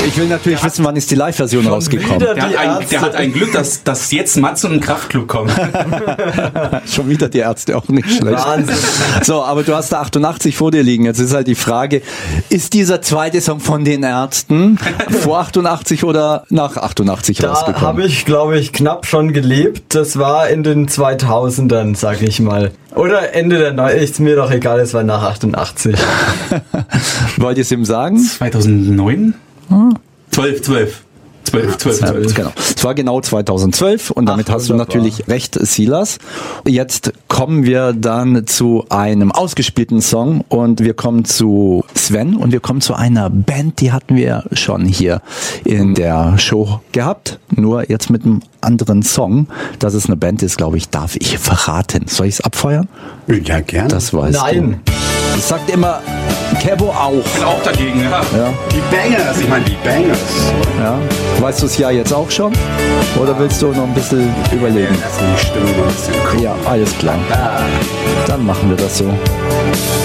Ich will natürlich wissen, wann ist die Live-Version rausgekommen. Der hat ein Glück, dass jetzt Matze und ein Kraftklub kommen. Schon wieder die Ärzte, auch nicht schlecht. Wahnsinn. So, aber du hast da 88 vor dir liegen. Jetzt ist halt die Frage, ist dieser zweite Song von den Ärzten vor 88 oder nach 88 Da rausgekommen? habe ich, glaube ich, knapp schon gelebt. Das war in den 2000ern, sag ich mal. Oder Ende der ist mir doch egal, es war nach 88. Wollt ihr es ihm sagen? 2009? 12. Genau. Es war genau 2012 und damit hast du natürlich recht, Silas. Jetzt kommen wir dann zu einem ausgespielten Song und wir kommen zu Sven und wir kommen zu einer Band, die hatten wir schon hier in der Show gehabt, nur jetzt mit einem anderen Song. Dass es eine Band ist, glaube ich, darf ich verraten. Soll ich es abfeuern? Ja, gerne. Das weißt Nein. du. Das sagt immer Kebo auch. Ich bin auch dagegen, ja. Ja. Die Bangers, ich meine die Bangers. Ja. Weißt du es ja jetzt auch schon? Oder willst du noch ein bisschen überlegen? Lass die Stimme mal ein bisschen gucken. Ja, alles klar. Dann machen wir das so.